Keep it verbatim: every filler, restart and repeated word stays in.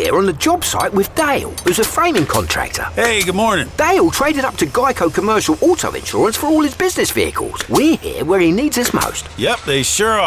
there on the job site with Dale, who's a framing contractor. Hey, good morning. Dale traded up to Geico Commercial Auto Insurance for all his business vehicles. We're here where he needs us most. Yep, they sure are.